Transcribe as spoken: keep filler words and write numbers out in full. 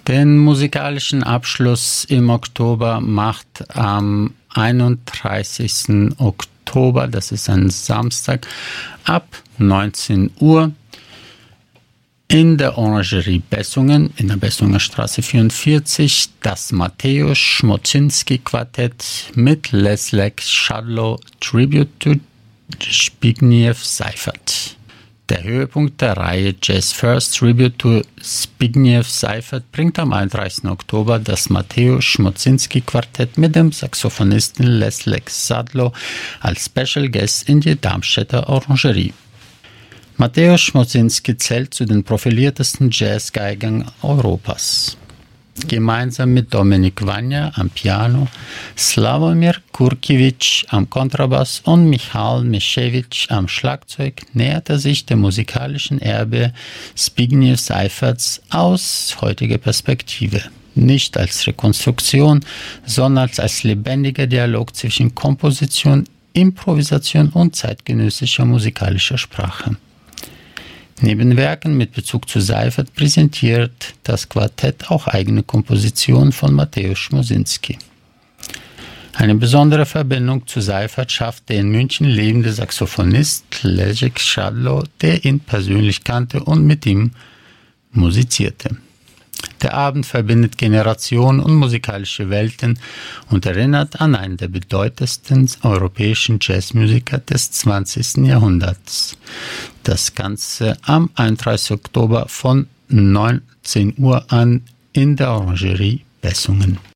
Den musikalischen Abschluss im Oktober macht am einunddreißigsten Oktober, das ist ein Samstag, ab neunzehn Uhr in der Orangerie Bessungen, in der Bessunger Straße vierundvierzig, das Mateusz Szmociński Quartett mit Leszek Szadło Tribute to Zbigniew Seifert. Der Höhepunkt der Reihe Jazz First Tribute to Zbigniew Seifert bringt am einunddreißigsten Oktober das Mateusz Szmociński Quartett mit dem Saxophonisten Leszek Szadło als Special Guest in die Darmstädter Orangerie. Mateusz Szmociński zählt zu den profiliertesten Jazzgeigern Europas. Gemeinsam mit Dominik Vanya am Piano, Slawomir Kurkiewicz am Kontrabass und Michal Mischewitsch am Schlagzeug nähert er sich dem musikalischen Erbe Zbigniew Seiferts aus heutiger Perspektive. Nicht als Rekonstruktion, sondern als lebendiger Dialog zwischen Komposition, Improvisation und zeitgenössischer musikalischer Sprache. Neben Werken mit Bezug zu Seifert präsentiert das Quartett auch eigene Kompositionen von Mateusz Szmociński. Eine besondere Verbindung zu Seifert schafft der in München lebende Saxophonist Leszek Szadło, der ihn persönlich kannte und mit ihm musizierte. Der Abend verbindet Generationen und musikalische Welten und erinnert an einen der bedeutendsten europäischen Jazzmusiker des zwanzigsten Jahrhunderts. Das Ganze am einunddreißigsten Oktober von neunzehn Uhr an in der Orangerie Bessungen.